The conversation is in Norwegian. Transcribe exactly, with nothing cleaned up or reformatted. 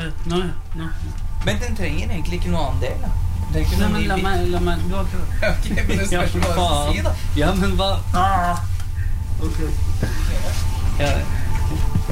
nå, nå. Men den trenger egentlig ikke noe annen del, da. Det er ikke Nei, noe men la ny meg, la meg, du har ikke... Ok, men det spørs hva du skal si, da. Ja, men hva... Ah, ok. Ja,